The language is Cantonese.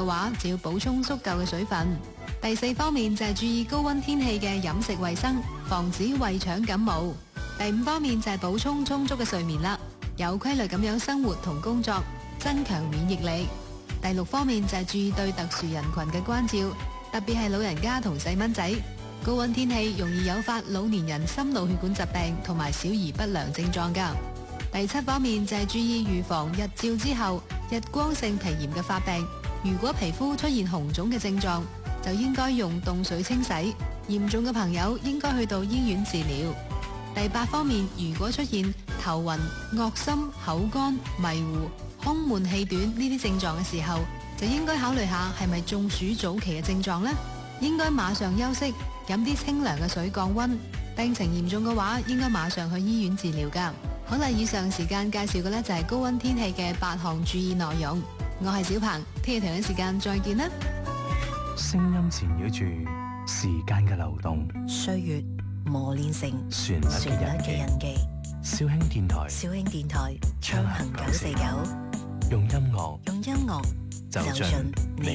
嘅話，就要補充足夠嘅水分。第四方面就係注意高溫天氣嘅飲食衛生，防止胃腸感冒。第五方面就係補充充足嘅睡眠啦，有規律咁樣生活同工作，增強免疫力。第六方面就係注意對特殊人群嘅關照，特別係老人家同細蚊仔。高溫天氣容易誘發老年人心腦血管疾病同埋小兒不良症狀㗎。第七方面就係注意預防日照之後日光性皮炎嘅發病。如果皮膚出現紅腫嘅症狀，就應該用凍水清洗。嚴重嘅朋友應該去到醫院治療。第八方面，如果出現頭暈、噁心、口乾、迷糊、胸悶氣短呢啲症狀嘅時候，就應該考慮下係咪中暑早期嘅症狀呢？應該馬上休息，飲啲清涼嘅水降溫。病情嚴重嘅話，應該馬上去醫院治療噶。好啦，以上時間介紹嘅呢就係高溫天氣嘅8項注意內容。我係小鵬，聽日同一時間再見啦。 聲音纏繞住時間嘅流動， 歲月磨練成旋律嘅印記。小興電台， 暢行949， 用音樂走進